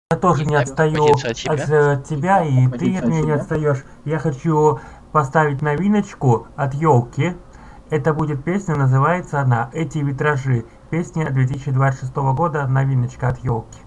Я тоже не отстаю Позиция от от тебя. тебя, и ты от меня не отстаешь. Я хочу поставить новиночку от елки. Это будет песня, называется она «Эти витражи». Песня 2026 года, новиночка от елки.